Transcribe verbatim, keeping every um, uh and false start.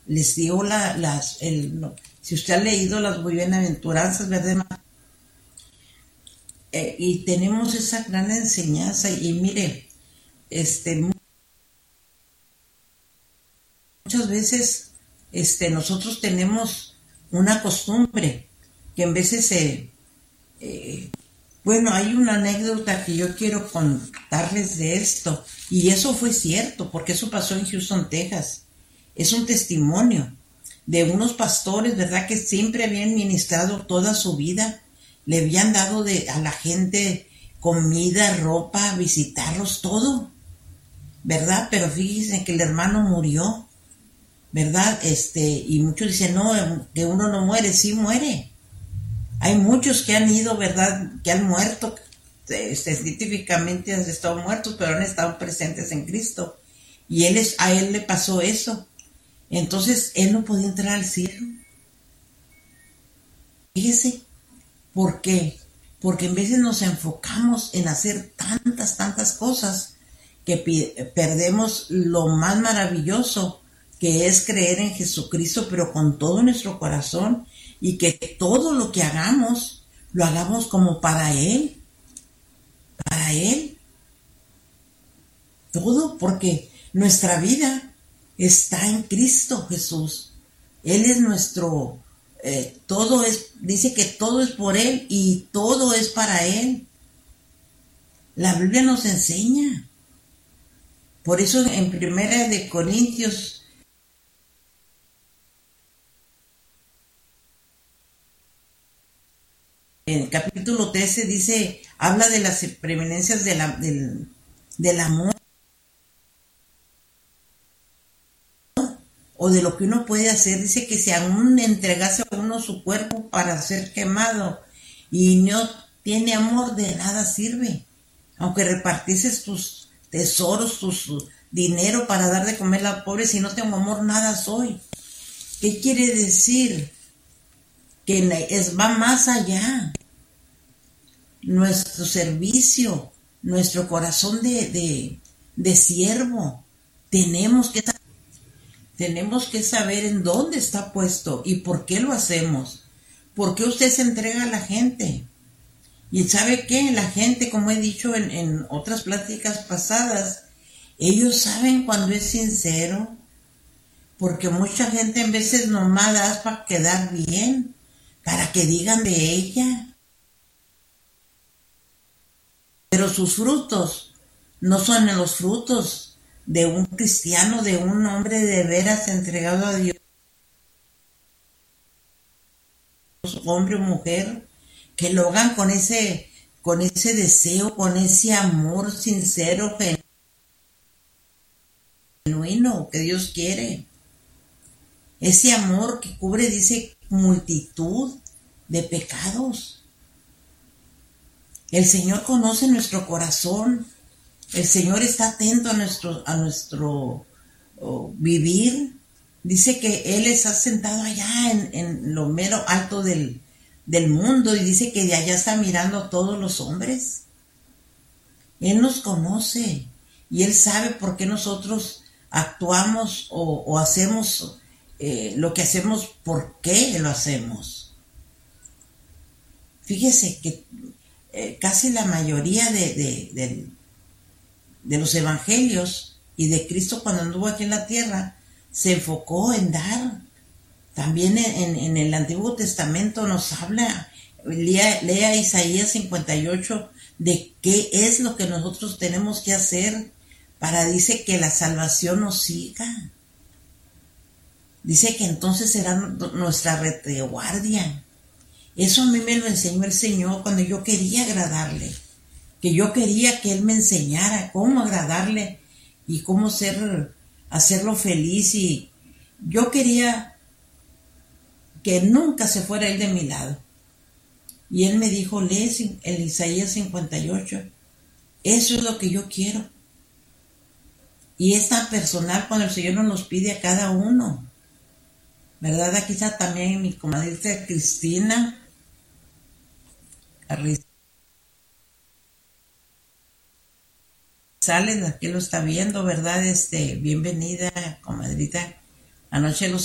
les dio la, las, el, no, si usted ha leído las bienaventuranzas, ¿verdad? Eh, y tenemos esa gran enseñanza y mire, este, muchas veces este, nosotros tenemos una costumbre que en veces se... Eh, bueno, hay una anécdota que yo quiero contarles de esto y eso fue cierto porque eso pasó en Houston, Texas. Es un testimonio de unos pastores, ¿verdad? Que siempre habían ministrado toda su vida, le habían dado de, a la gente comida, ropa, visitarlos, todo, ¿verdad? Pero fíjense que el hermano murió, ¿verdad? Este, y muchos dicen, no, que uno no muere, sí muere. Hay muchos que han ido, ¿verdad? Que han muerto, este, científicamente han estado muertos, pero han estado presentes en Cristo. Y él es, a él le pasó eso. Entonces, él no podía entrar al cielo. Fíjese, ¿por qué? Porque en veces nos enfocamos en hacer tantas, tantas cosas que perdemos lo más maravilloso, que es creer en Jesucristo, pero con todo nuestro corazón, y que todo lo que hagamos, lo hagamos como para Él, para Él. Todo, porque nuestra vida está en Cristo Jesús. Él es nuestro, eh, todo es, dice que todo es por Él y todo es para Él. La Biblia nos enseña. Por eso en Primera de Corintios en el capítulo trece dice, habla de las preeminencias de la, del, del amor o de lo que uno puede hacer. Dice que si aún entregase a uno su cuerpo para ser quemado y no tiene amor, de nada sirve. Aunque repartieses tus tesoros, tu dinero para dar de comer a la pobre, si no tengo amor, nada soy. ¿Qué quiere decir? Que es, va más allá. Nuestro servicio, nuestro corazón de, de, de siervo, tenemos que, tenemos que saber en dónde está puesto y por qué lo hacemos. ¿Por qué usted se entrega a la gente? Y ¿sabe qué? La gente, como he dicho en, en otras pláticas pasadas, ellos saben cuando es sincero, porque mucha gente en veces nomás da para quedar bien, para que digan de ella. Pero sus frutos no son los frutos de un cristiano, de un hombre de veras entregado a Dios, hombre o mujer, que lo hagan con ese, con ese deseo, con ese amor sincero, genuino que Dios quiere. Ese amor que cubre, dice, multitud de pecados. El Señor conoce nuestro corazón. El Señor está atento a nuestro, a nuestro oh, vivir. Dice que Él está sentado allá en, en lo mero alto del, del mundo y dice que de allá está mirando a todos los hombres. Él nos conoce y Él sabe por qué nosotros actuamos o, o hacemos eh, lo que hacemos, por qué lo hacemos. Fíjese que eh, casi la mayoría de, de, de, de los evangelios y de Cristo cuando anduvo aquí en la tierra se enfocó en dar. También en, en el Antiguo Testamento nos habla, lea, lea Isaías cincuenta y ocho, de qué es lo que nosotros tenemos que hacer para, dice, que la salvación nos siga. Dice que entonces será nuestra retaguardia. Eso a mí me lo enseñó el Señor cuando yo quería agradarle, que yo quería que Él me enseñara cómo agradarle y cómo ser, hacerlo feliz, y yo quería que nunca se fuera Él de mi lado. Y Él me dijo, lee el Isaías cincuenta y ocho, eso es lo que yo quiero. Y es tan personal cuando el Señor nos los pide a cada uno, ¿verdad? Aquí está también mi comadrita Cristina Sales, aquí lo está viendo, ¿verdad? Este, bienvenida, comadrita. Anoche los